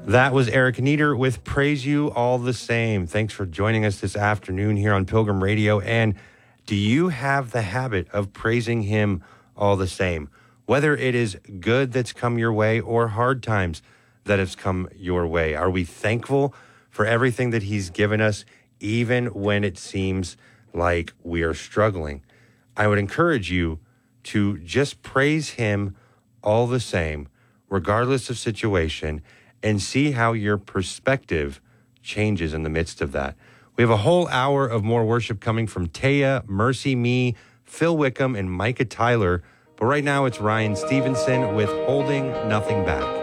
That was Eric Nieder with Praise You All the Same. Thanks for joining us this afternoon here on Pilgrim Radio. And do you have the habit of praising him all the same? Whether it is good that's come your way or hard times that have come your way. Are we thankful for everything that he's given us, even when it seems like we are struggling? I would encourage you to just praise him all the same, regardless of situation, and see how your perspective changes in the midst of that. We have a whole hour of more worship coming from Taya, Mercy Me, Phil Wickham, and Micah Tyler. But right now it's Ryan Stevenson with Holding Nothing Back.